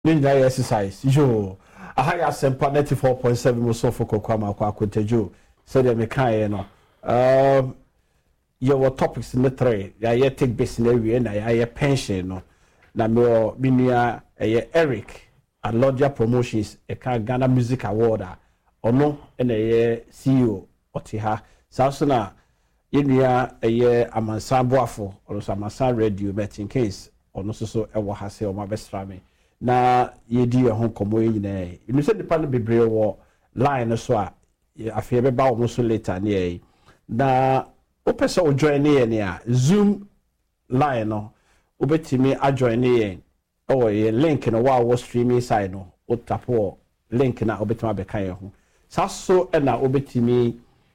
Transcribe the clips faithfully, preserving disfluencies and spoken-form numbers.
Ninja exercise. Yo, I had a sempa ninety-four point seven muso for Kokama kwa Kuntejo. So they make no. Um, your topics in the three. I take base in area and I pension no. Na me minia Eric and Lodja Promotions a Ghana Music Award or no and a C E O Otiha. Sausuna India a year Amansan Boafo or Samansan Radio bet in case or no so ever has say or my best family. Na yedi ho komo nyina you say the bebre wo line so a afia be ba wo so later na yi na opese o join ne ne a Zoom line no obetimi a join ne o ye link no wa wo streaming side no o tapo link na obetimi be kan ho saso e na obetimi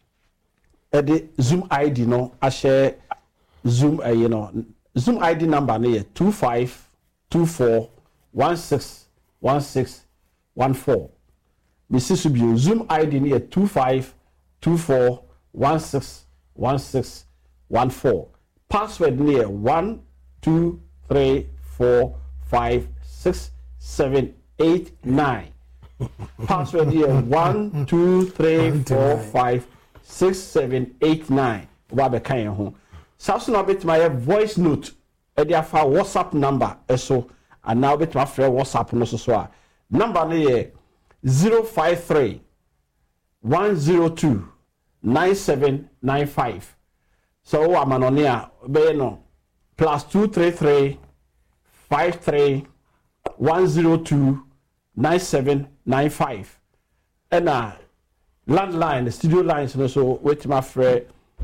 e de Zoom I D no a share Zoom uh, you know Zoom I D number ne two five two four one six one six one four. Missus Subio Zoom I D near two five two four one six one six one four. Password near one two three four five six seven eight nine. Password near one two three four five six seven eight nine. Wabe kaya home. Samson bit my voice note. Edia fa WhatsApp number eso. And now bit my friend WhatsApp no so so. Number ne zero five three one zero two nine seven nine five. So I'm on here be no plus two three three five three one zero two nine seven nine five. And uh landline the studio lines no so wait my friend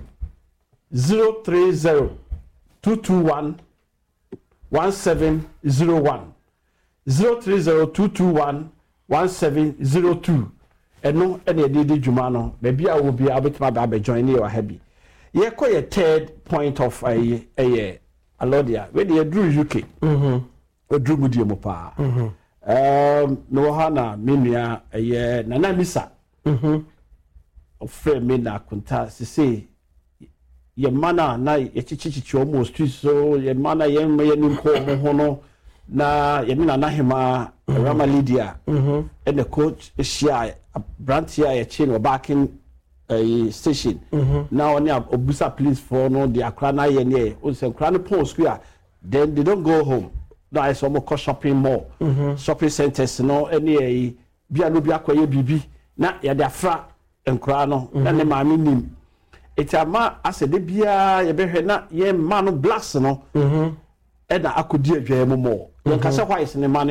zero three zero two two one one seven zero one zero three zero two two one one seven zero two and no any did jumano maybe I will be able to be join you happy ye quite a third point of a a alodia when you drew U K mhm o drew mudium pa mhm um no hana minia a ye nana misa mhm of friend me na kunta say ye mana na ye chichichi almost so ye mana ye me nim ko ho no na ye na na hema Rama Lydia mhm and the coach share branch here ye chain back in a station now on obusa police for no the akra na ye ne o se akra no pon square then they don't go home that is some shopping mall shopping centers no any bia no bia kwaye bibi na ye de afra enkra no na ne maami nim etama ase de bia ye behwe na ye ma no blacks no mhm e na akodi adwa mu mo ye kasa why is ne ma